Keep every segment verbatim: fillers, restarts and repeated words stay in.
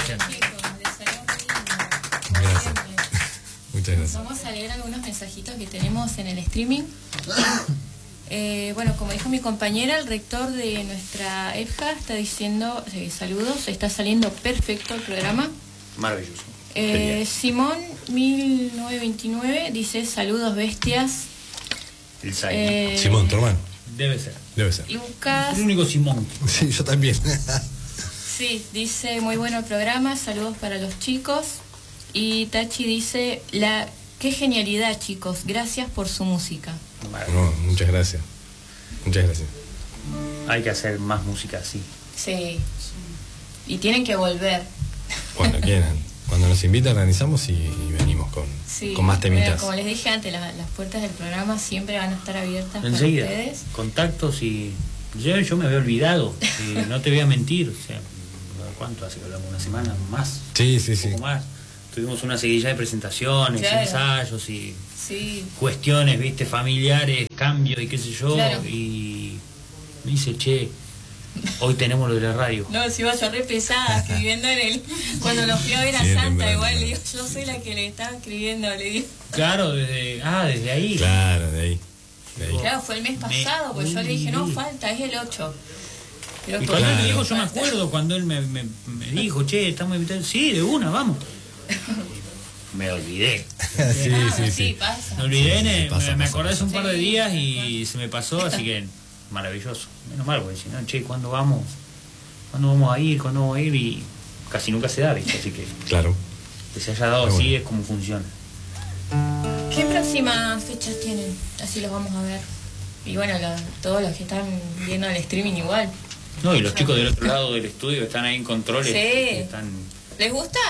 Gracias. Chicos, les salió muy lindo. Gracias. Muchas gracias. Vamos a leer algunos mensajitos que tenemos en el streaming. Eh, bueno, como dijo mi compañera, el rector de nuestra E F J A está diciendo eh, saludos, está saliendo perfecto el programa. Maravilloso. Eh, Simón mil novecientos veintinueve dice saludos bestias. El Simón. Eh, Simón, tu hermano. Debe ser. Debe ser. Lucas, El único Simón. Sí, yo también. sí, dice muy bueno el programa, saludos para los chicos. Y Tachi dice, la qué genialidad chicos, gracias por su música. No, muchas gracias. Muchas gracias. Hay que hacer más música así. Sí. Y tienen que volver. Cuando quieran. Cuando nos invitan organizamos y, y venimos con, Sí, con más temitas. bueno, como les dije antes, la- las puertas del programa siempre van a estar abiertas Enseguida. para ustedes. Contactos y... Yo, yo me había olvidado. eh, no te voy a mentir. O sea, ¿cuánto hace que hablamos? ¿Una semana más? Sí, sí, Un sí. poco más. Tuvimos una seguidilla de presentaciones, Claro. ensayos y Sí. cuestiones, viste, familiares, cambios y qué sé yo. Claro. Y me dice, che, hoy tenemos lo de la radio. No, si iba yo re pesada escribiendo en el... Cuando lo fui a ver a Sí, Santa, temprano. igual le digo, yo soy la que le estaba escribiendo, le digo. Claro, desde, ah, desde ahí. Claro, de ahí. De ahí. Claro, fue el mes pasado, pues yo le dije, no, falta, es el ocho. Pero Y por- cuando él me Claro. dijo, yo me acuerdo cuando él me, me, me dijo, che, estamos invitados. Sí, de una, vamos. Me olvidé. Sí, Ah, sí, sí. pasa. Me olvidé, Sí, sí, ne- pasa, me, me pasa, acordé hace un pasa. par de Sí, días sí, y se me pasó, así que maravilloso. Menos mal, porque si no, che, ¿cuándo vamos? ¿Cuándo vamos a ir? ¿Cuándo vamos a ir? Y casi nunca se da, ¿viste? Así que Claro. que se haya dado Pero así bueno. es como funciona. ¿Qué próximas fechas tienen? Así los vamos a ver. Y bueno, lo- todos los que están viendo el streaming igual. No, y los chicos del otro lado del estudio están ahí en controles. Sí. Están, ¿Les gusta?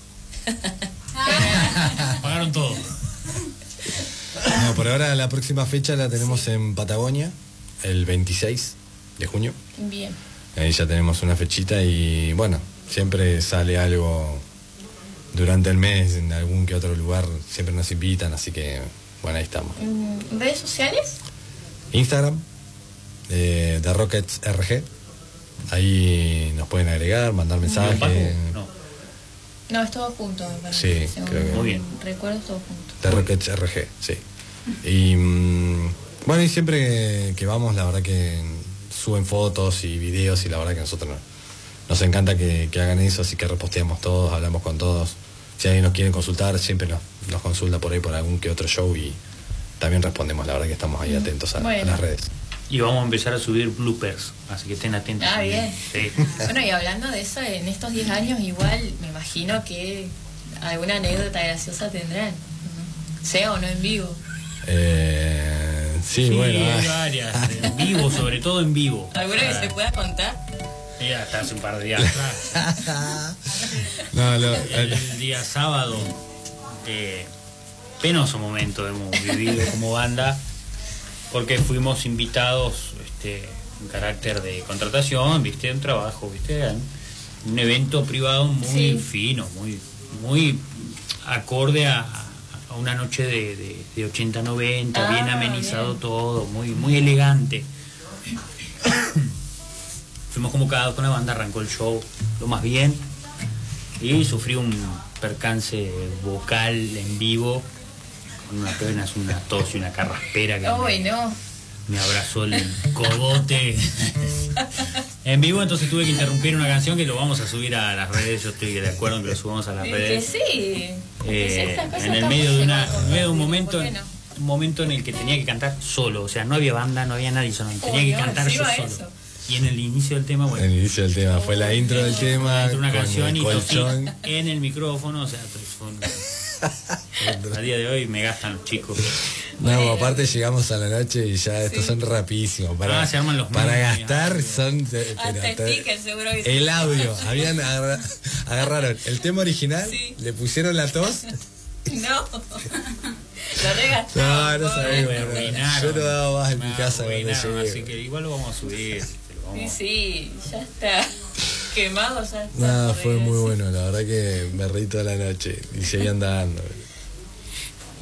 pagaron todo. No, por ahora la próxima fecha la tenemos en Patagonia, el veintiséis de junio. Bien. Ahí ya tenemos una fechita y bueno, siempre sale algo durante el mes en algún que otro lugar, siempre nos invitan, así que bueno, ahí estamos. Mm, ¿Redes sociales? Instagram, eh, The Rockets R G, ahí nos pueden agregar, mandar mensajes. No. No, es todo junto. me parece. Sí, Según creo que- Muy bien. Recuerdo es todo junto. The Rockets R G, sí. Y mm, bueno, y siempre que, que vamos, la verdad que suben fotos y videos y la verdad que a nosotros nos, nos encanta que, que hagan eso, así que reposteamos todos, hablamos con todos. Si alguien nos quiere consultar, siempre nos, nos consulta por ahí por algún que otro show y también respondemos, la verdad que estamos ahí atentos a, a Bueno. las redes. Y vamos a empezar a subir bloopers, así que estén atentos. Ah, bien. Sí. Bueno, y hablando de eso, en estos diez años igual me imagino que alguna anécdota graciosa tendrán. ¿no? Sea o no en vivo. Eh, sí, Sí, bueno. hay ah. varias, en vivo, sobre todo en vivo. ¿Alguna que se pueda contar? Sí, hasta hace un par de días atrás. No, lo- El día sábado, eh, penoso momento hemos vivido como banda, porque fuimos invitados este, en carácter de contratación, viste, un trabajo, viste, un evento privado muy Sí. fino, muy, muy acorde a, a una noche de, de, de ochenta noventa, Ah, bien amenizado bien. todo, muy, muy elegante. Fuimos convocados con la banda, arrancó el show lo más bien y sufrí un percance vocal en vivo con una pena, una tos y una carraspera que Uy, me, no. me abrazó el cogote en vivo, entonces tuve que interrumpir una canción que lo vamos a subir a las redes. Yo estoy de acuerdo en que lo subamos a las Es que redes. sí. Eh, Estas cosas en el estamos medio de una llegando, en medio de un ¿por momento qué no? un momento en el que tenía que cantar solo, o sea, no había banda, no había nadie, solo tenía Uy, que no, cantar yo encima solo. eso. Y en el inicio del tema, bueno, el inicio del tema fue la intro del tema, entró una con canción el y tosí colchón. en el micrófono, o sea, pues fue un- a día de hoy me gastan los chicos. No, aparte llegamos a la noche y ya estos son rapidísimos. Para, Ah, se arman los para memes. gastar son... eh, Hasta pero te- stickers seguro que sí. el audio, habían agarra- agarraron el tema original, Sí. le pusieron la tos. No. Lo No, regastamos. no pobre. sabemos. Me arruinaron. Yo no daba más en mi Me casa cuando arruinaron, llegué. así que igual lo vamos a subir. pero Sí, vamos- sí, ya está. Quemado, ya está. Nada, por fue muy decir. bueno, la verdad que me reí toda la noche y seguían dando.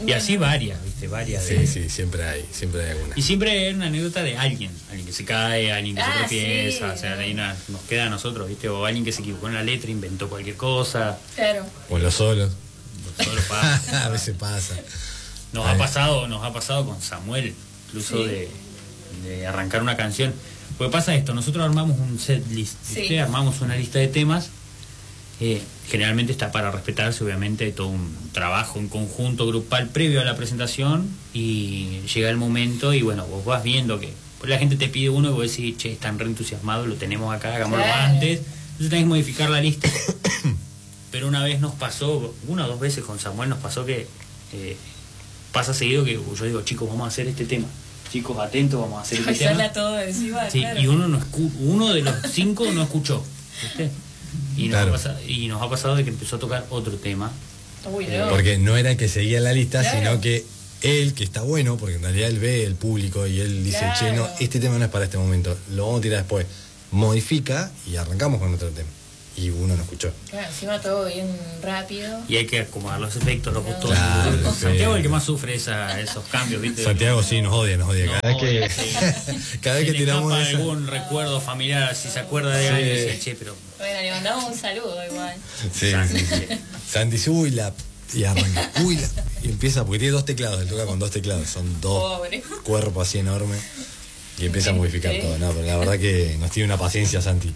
Y así varias, ¿viste? Varias. Sí, de... sí, siempre hay, siempre hay alguna. Y siempre hay una anécdota de alguien, alguien que se cae, alguien que Ah, se tropieza, sí, o sea, no. ahí una- nos queda a nosotros, ¿viste? O alguien que se equivocó en la letra, inventó cualquier cosa, Claro. O en los solos. solo pasa. A veces pasa. Nos Ay. ha pasado, nos ha pasado con Samuel, incluso Sí. de, de arrancar una canción. Porque pasa esto, nosotros armamos un set list, ¿viste? Sí. Armamos una lista de temas. Eh, generalmente está para respetarse, obviamente, todo un trabajo en conjunto grupal previo a la presentación, y llega el momento y bueno, vos vas viendo que pues la gente te pide uno y vos decís, che, están re entusiasmados, lo tenemos acá, hagámoslo Claro. antes. Entonces tenés que modificar la lista. Pero una vez nos pasó, una o dos veces con Samuel nos pasó que eh, pasa seguido que yo digo, chicos, vamos a hacer este tema. Chicos, atentos, vamos a hacer este tema. Pasarla todo encima, Sí, claro. y uno no escu- uno de los cinco no escuchó, ¿viste? Y nos, Claro. ha pasado, y nos ha pasado de que empezó a tocar otro tema. Uy, no. Porque no era el que seguía en la lista, Claro. sino que él, que está bueno, porque en realidad él ve el público y él dice, Claro. che, no, este tema no es para este momento, lo vamos a tirar después. Modifica y arrancamos con otro tema. Y uno no escuchó. Claro, encima todo bien rápido. Y hay que acomodar los efectos, los botones. Claro, Santiago sí. es el que más sufre esa, esos cambios, ¿viste? Santiago sí nos odia, nos odia. No, Cada vez que, sí. cada vez Se que le tiramos escapa esa- algún recuerdo familiar, si se acuerda de Sí. algo, dice, che, pero... Bueno, le mandamos un saludo igual. Sí, sí, sí. Santi dice, uy, la... Y arranca, uy, la... Y empieza, porque tiene dos teclados, él toca con dos teclados, son dos Pobre. cuerpos así enormes. Y empieza a modificar Sí. todo, ¿no? Pero la verdad que nos tiene una paciencia, Santi.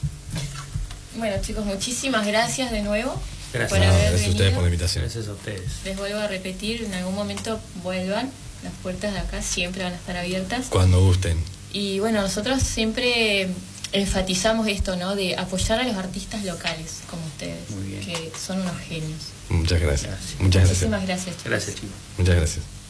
Bueno, chicos, muchísimas gracias de nuevo Gracias. por No, haber gracias a ustedes venido. por la invitación. Gracias a ustedes. Les vuelvo a repetir, en algún momento vuelvan. Las puertas de acá siempre van a estar abiertas. Cuando gusten. Y bueno, nosotros siempre enfatizamos esto, ¿no? De apoyar a los artistas locales, como ustedes, Muy bien. que son unos genios. Muchas gracias. Gracias. Muchas gracias. Muchísimas gracias, chicos. Gracias, chicos. Muchas gracias.